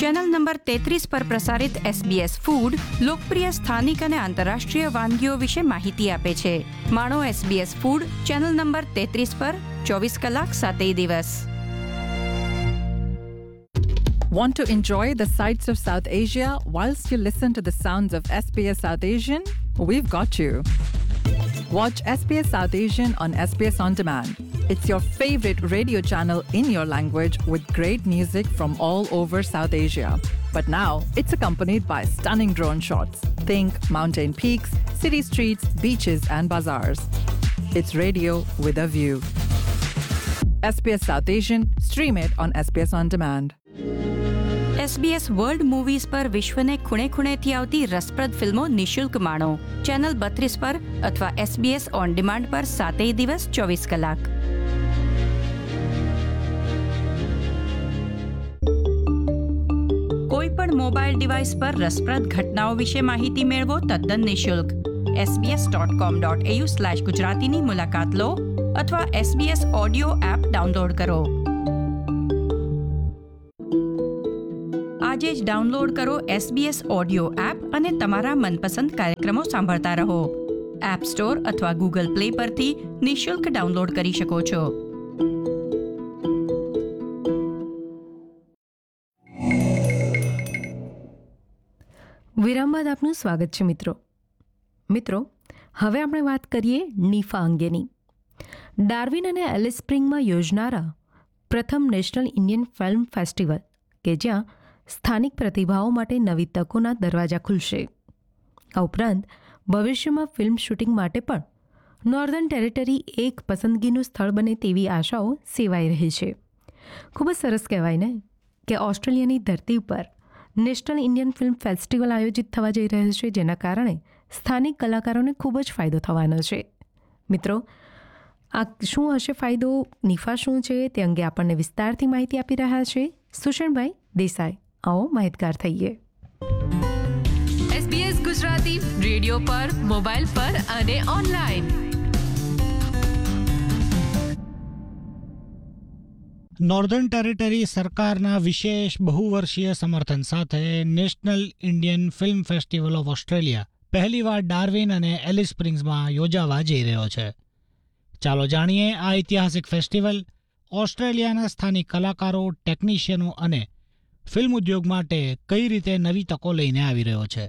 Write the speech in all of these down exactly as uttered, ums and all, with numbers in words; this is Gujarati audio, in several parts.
ચેનલ નંબર તેત્રીસ પર પ્રસારિત એસબીએસ ફૂડ લોકપ્રિય સ્થાનિક અને આંતરરાષ્ટ્રીય વાનગીઓ વિશે માહિતી આપે છે. માણો એસબીએસ ફૂડ ચેનલ નંબર તેત્રીસ પર ચોવીસ કલાક સાતેય દિવસ. Want to enjoy the sights of South Asia whilst you listen to the sounds of S B S South Asian? We've got you. Watch S B S South Asian on S B S On Demand. It's your favorite radio channel in your language with great music from all over South Asia. But now it's accompanied by stunning drone shots. Think mountain peaks, city streets, beaches and bazaars. It's radio with a view. S B S South Asian, stream it on S B S On Demand. SBS world movies પર વિશ્વને ખૂણે ખૂણેથી આવતી રસપ્રદ ફિલ્મો નિઃશુલ્ક માણો. ચેનલ બત્રીસ પર અથવા એસબીએસ ઓન ડિમાન્ડ પર સાતેય દિવસ ચોવીસ કલાક. કોઈ પણ મોબાઈલ ડિવાઇસ પર રસપ્રદ ઘટનાઓ વિશે માહિતી મેળવો તદ્દન નિઃશુલ્ક. SBS dot com dot AU slash ગુજરાતીની મુલાકાત લો અથવા એસબીએસ ઓડિયો એપ ડાઉનલોડ કરો. આજે જ ડાઉનલોડ કરો એસબીએસ ઓડિયો એપ અને તમારા મનપસંદ કાર્યક્રમો સાંભળતા રહો. એપ સ્ટોર અથવા ગૂગલ પ્લે પરથી નિઃશુલ્ક ડાઉનલોડ કરી શકો છો. વિરામ બાદ આપનું સ્વાગત છે મિત્રો. મિત્રો હવે આપણે વાત કરીએ નીફા અંગેની. ડાર્વિન અને એલિસ સ્પ્રિંગમાં યોજનારા પ્રથમ નેશનલ ઇન્ડિયન ફિલ્મ ફેસ્ટિવલ કે જ્યાં સ્થાનિક પ્રતિભાઓ માટે નવી તકોના દરવાજા ખુલશે. આ ઉપરાંત ભવિષ્યમાં ફિલ્મ શૂટિંગ માટે પણ નોર્ધન ટેરેટરી એક પસંદગીનું સ્થળ બને તેવી આશાઓ સેવાઈ રહી છે. ખૂબ જ સરસ કહેવાય ને કે ઓસ્ટ્રેલિયાની ધરતી ઉપર નેશનલ ઇન્ડિયન ફિલ્મ ફેસ્ટિવલ આયોજિત થવા જઈ રહ્યો છે, જેના કારણે સ્થાનિક કલાકારોને ખૂબ જ ફાયદો થવાનો છે. મિત્રો આ શું હશે ફાયદો, નિફા શું છે તે અંગે આપણને વિસ્તારથી માહિતી આપી રહ્યા છે સુષણભાઈ દેસાઈ. આવો માહિતગાર થઈએ. એસબીએસ ગુજરાતી રેડિયો પર, મોબાઈલ પર અને ઓનલાઈન. નોર્ધન ટેરેટરી સરકારના વિશેષ બહુવર્ષીય સમર્થન સાથે national Indian film festival of Australia પહેલીવાર ડાર્વિન અને એલિસ સ્પ્રિંગ્સમાં યોજાવા જઈ રહ્યો છે. ચાલો જાણીએ આ ઐતિહાસિક ફેસ્ટિવલ ઓસ્ટ્રેલિયાના સ્થાનિક કલાકારો, ટેકનિશિયનો અને ફિલ્મ ઉદ્યોગ માટે કઈ રીતે નવી તકો લઈને આવી રહ્યો છે.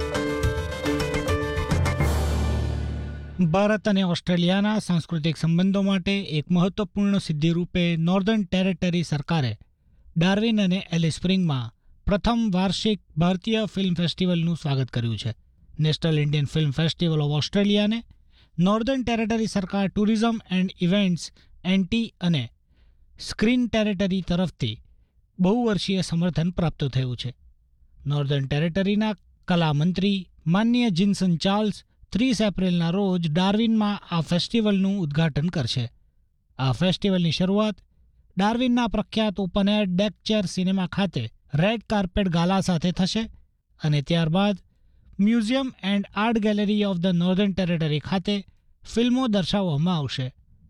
ભારત અને ઓસ્ટ્રેલિયાના સાંસ્કૃતિક સંબંધો માટે એક મહત્વપૂર્ણ સિદ્ધિ રૂપે નોર્ધન ટેરેટરી સરકારે ડાર્વિન અને એલિસ સ્પ્રિંગમાં પ્રથમ વાર્ષિક ભારતીય ફિલ્મ ફેસ્ટિવલનું સ્વાગત કર્યું છે. National Indian film festival of ઓસ્ટ્રેલિયાને northern territory સરકાર, ટુરિઝમ એન્ડ ઇવેન્ટ્સ એનટી અને સ્ક્રીન ટેરેટરી તરફથી બહુવર્ષીય સમર્થન પ્રાપ્ત થયું છે. નોર્ધન ટેરેટરીના કલામંત્રી માનનીય જીન્સન ચાર્લ્સ ત્રીસ એપ્રિલના રોજ ડાર્વિનમાં આ ફેસ્ટિવલનું ઉદ્ઘાટન કરશે. આ ફેસ્ટિવલની શરૂઆત ડાર્વિનના પ્રખ્યાત open air deck chair cinema ખાતે રેડ કાર્પેટ ગાલા સાથે થશે અને ત્યારબાદ museum and art gallery of the northern territory ખાતે ફિલ્મો દર્શાવવામાં આવશે.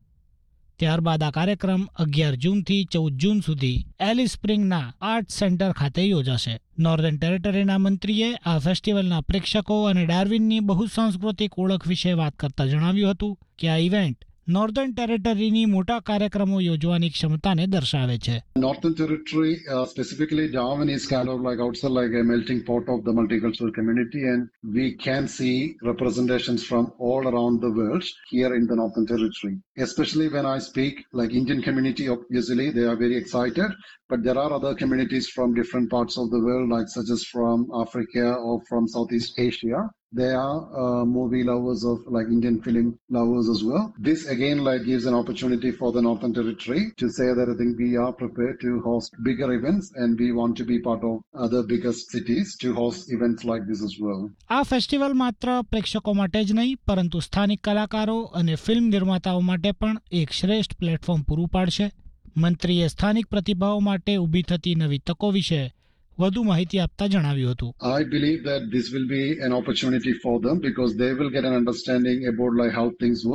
ત્યારબાદ આ કાર્યક્રમ અગિયાર જૂનથી ચૌદ જૂન સુધી એલિસ સ્પ્રિંગના આર્ટ સેન્ટર ખાતે યોજાશે. નોર્ધન ટેરેટરીના મંત્રીએ આ ફેસ્ટિવલના પ્રેક્ષકો અને ડાર્વિનની બહુસાંસ્કૃતિક ઓળખ વિશે વાત કરતા જણાવ્યું હતું કે આ ઇવેન્ટ નોર્ધન ટેરેટરીની મોટા કાર્યક્રમો યોજવાની ક્ષમતાને દર્શાવે છે. Northern Territory, uh, specifically Darwin, is kind of like outside like a melting pot of the multicultural community, and we can see representations from all around the world here in the Northern Territory. Especially when I speak like Indian community, obviously they are very excited, but there are other communities from different parts of the world, like such as from Africa or from Southeast Asia. They are uh, movie lovers of like Indian film lovers as well. This again like gives an opportunity for the Northern Territory to say that I think we are prepared to host bigger events and we want to be part of other biggest cities to host events like this as well. આ ફેસ્ટિવલ માત્ર પ્રેક્ષકો માટે જ નહીં પરંતુ સ્થાનિક કલાકારો અને ફિલ્મ નિર્માતાઓ માટે પણ એક શ્રેષ્ઠ પ્લેટફોર્મ પૂરું પાડશે. મંત્રીએ સ્થાનિક પ્રતિભાઓ માટે ઊભી થતી નવી તકો વિશે વધુ માહિતી આપતા જણાવ્યું હતું. I believe that this will be an opportunity for them because they will get an understanding about like how things work.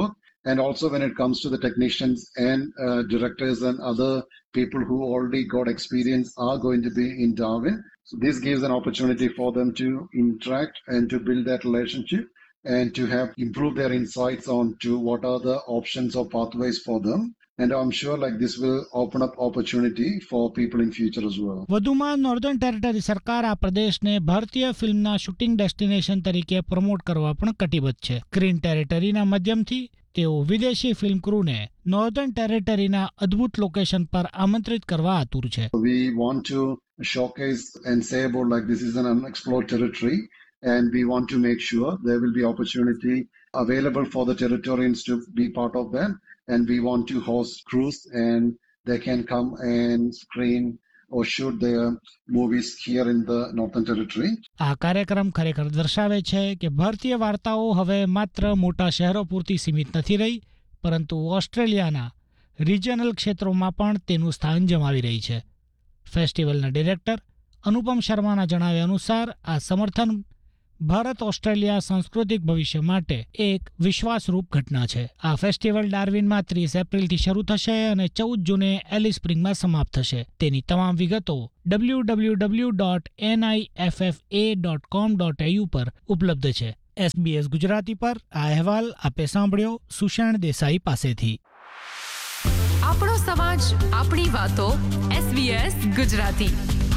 And also when it comes to the technicians and uh, directors and other people who already got experience are going to be in Darwin. So this gives an opportunity for them to interact and to build that relationship and to have improve their insights on to what are the options or pathways for them. And I'm sure like this will open up opportunity for people in future as well. વધુમાં નોર્ધન ટેરેટરી સરકાર આ પ્રદેશને ભારતીય ફિલ્મના શૂટિંગ ડેસ્ટિનેશન તરીકે પ્રમોટ કરવા પણ કટિબદ્ધ છે. ગ્રીન ટેરેટરીના માધ્યમથી તેઓ વિદેશી ફિલ્મ ક્રૂને નોર્ધન ટેરેટરીના અદ્ભુત લોકેશન પર આમંત્રિત કરવા આતુર છે. We want to showcase and say about like this is an unexplored territory and we want to make sure there will be opportunity available for the Territorians to be part of that. And we want to host crews and they can come and screen or shoot their movies here in the Northern Territory. આ કાર્યક્રમ ખરેખર દર્શાવે છે કે ભારતીય વાર્તાઓ હવે માત્ર મોટા શહેરો પૂરતી સીમિત નથી રહી, પરંતુ ઓસ્ટ્રેલિયાના રિજનલ ક્ષેત્રોમાં પણ તેનું સ્થાન જમાવી રહી છે. ફેસ્ટિવલના ડિરેક્ટર અનુપમ શર્માના જણાવ્યા અનુસાર આ સમર્થન ભારત ઓસ્ટ્રેલિયા સાંસ્કૃતિક ભવિષ્ય માટે એક વિશ્વાસરૂપ ઘટના છે. આ ફેસ્ટિવલ ડાર્વિનમાં ત્રીસ એપ્રિલથી શરૂ થશે અને ચૌદ જૂને એલિસ સ્પ્રિંગમાં સમાપ્ત થશે. તેની તમામ વિગતો W W W dot N I F F A dot com dot A you પર ઉપલબ્ધ છે. એસબીએસ ગુજરાતી પર આ અહેવાલ આપે સાંભળ્યો સુષેણ દેસાઈ પાસેથી. આપણો સમાજ, આપણી વાતો. એસબીએસ ગુજરાતી.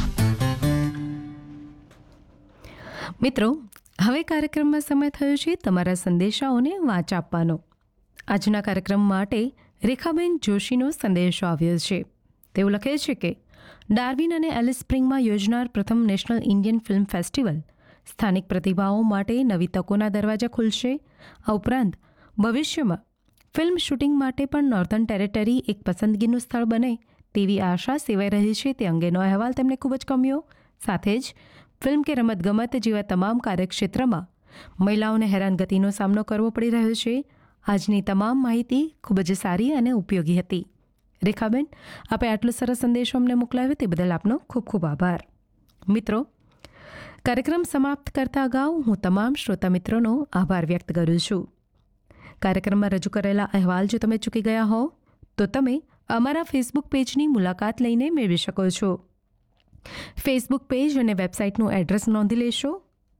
મિત્રો, હવે કાર્યક્રમમાં સમય થયો છે તમારા સંદેશાઓને વાંચ આપવાનો. આજના કાર્યક્રમ માટે રેખાબેન જોશીનો સંદેશો આવ્યો છે. તેઓ લખે છે કે ડાર્વિન અને એલિસ સ્પ્રિંગમાં યોજનાર પ્રથમ નેશનલ ઇન્ડિયન ફિલ્મ ફેસ્ટિવલ સ્થાનિક પ્રતિભાઓ માટે નવી તકોના દરવાજા ખુલશે. આ ઉપરાંત ભવિષ્યમાં ફિલ્મ શૂટિંગ માટે પણ નોર્ધન ટેરેટરી એક પસંદગીનું સ્થળ બને તેવી આશા સેવાઈ રહી છે. તે અંગેનો અહેવાલ તેમને ખૂબ જ ગમ્યો. સાથે જ ફિલ્મ કે રમતગમત જેવા તમામ કાર્યક્ષેત્રમાં મહિલાઓને હેરાનગતિનો સામનો કરવો પડી રહ્યો છે. આજની તમામ માહિતી ખૂબ જ સારી અને ઉપયોગી હતી. રેખાબેન, આપે આટલો સરસ સંદેશો અમને મોકલાવ્યો તે બદલ આપનો ખૂબ ખૂબ આભાર. મિત્રો, કાર્યક્રમ સમાપ્ત કરતા અગાઉ હું તમામ શ્રોતા મિત્રોનો આભાર વ્યક્ત કરું છું. કાર્યક્રમમાં રજૂ કરેલા અહેવાલ જો તમે ચૂકી ગયા હો તો તમે અમારા ફેસબુક પેજની મુલાકાત લઈને મેળવી શકો છો. ફેસબુક પેજ અને વેબસાઇટનું એડ્રેસ નોંધી લેશો.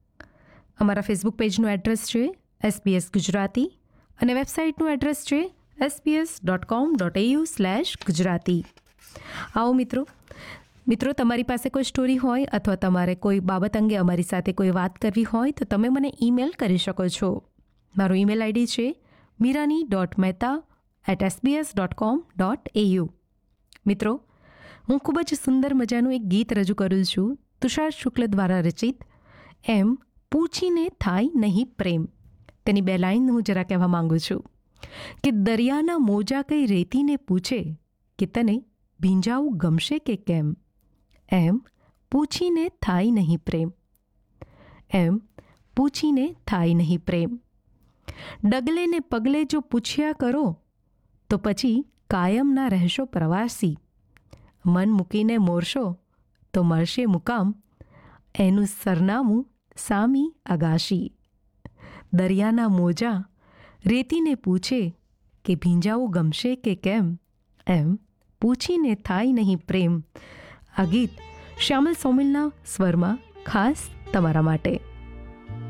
અમારા ફેસબુક પેજનું એડ્રેસ છે એસબીએસ ગુજરાતી અને વેબસાઇટનું એડ્રેસ છે SBS dot com dot AU slash Gujarati. આવો મિત્રો મિત્રો તમારી પાસે કોઈ સ્ટોરી હોય અથવા તમારે કોઈ બાબત અંગે અમારી સાથે કોઈ વાત કરવી હોય તો તમે મને ઈમેલ કરી શકો છો. મારું ઈમેલ આઈડી છે મીરાની dot Mehta at SBS dot com dot AU. મિત્રો, હું ખૂબ જ સુંદર મજાનું એક ગીત રજૂ કરું છું, તુષાર શુક્લ દ્વારા રચિત એમ પૂછીને થાય નહીં પ્રેમ. તેની બે લાઈન હું જરા કહેવા માંગુ છું કે દરિયાના મોજા કઈ રેતીને પૂછે કે તને ભીંજાવું ગમશે કે કેમ. એમ પૂછીને થાય નહીં પ્રેમ. એમ પૂછીને થાય નહીં પ્રેમ. ડગલે ને પગલે જો પૂછ્યા કરો તો પછી કાયમના રહેશો પ્રવાસી. મન મૂકીને મોરશો તો મળશે મુકામ, એનું સરનામું સામી અગાશી. દરિયાના મોજા રેતીને પૂછે કે ભીંજાવું ગમશે કે કેમ. એમ પૂછીને થાય નહીં પ્રેમ. આ ગીત શ્યામલ સોમિલના સ્વરમાં ખાસ તમારા માટે.